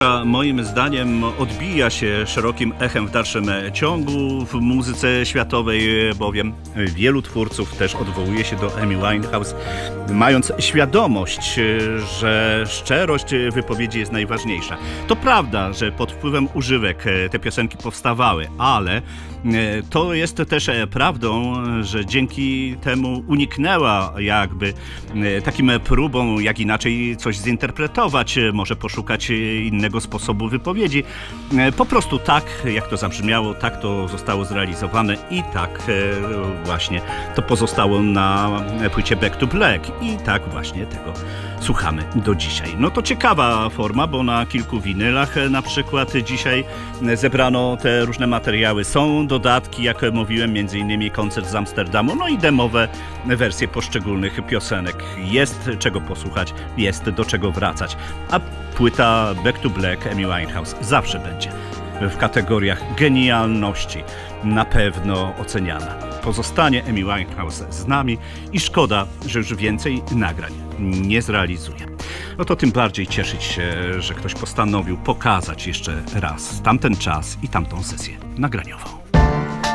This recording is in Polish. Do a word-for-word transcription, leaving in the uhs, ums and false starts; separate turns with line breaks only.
Moim zdaniem odbija się szerokim echem w dalszym ciągu w muzyce światowej, bowiem wielu twórców też odwołuje się do Amy Winehouse, mając świadomość, że szczerość wypowiedzi jest najważniejsza. To prawda, że pod wpływem używek te piosenki powstawały, ale to jest też prawdą, że dzięki temu uniknęła jakby takim próbom, jak inaczej coś zinterpretować, może poszukać innego sposobu wypowiedzi. Po prostu tak, jak to zabrzmiało, tak to zostało zrealizowane i tak właśnie to pozostało na płycie Back to Black i tak właśnie tego słuchamy do dzisiaj. No to ciekawa forma, bo na kilku winylach na przykład dzisiaj zebrano te różne materiały. Są dodatki, jak mówiłem, między innymi koncert z Amsterdamu, no i demowe wersje poszczególnych piosenek. Jest czego posłuchać, jest do czego wracać. A płyta Back to Black Amy Winehouse zawsze będzie w kategoriach genialności na pewno oceniana. Pozostanie Amy Winehouse z nami i szkoda, że już więcej nagrań nie zrealizuje. No to tym bardziej cieszyć się, że ktoś postanowił pokazać jeszcze raz tamten czas i tamtą sesję nagraniową.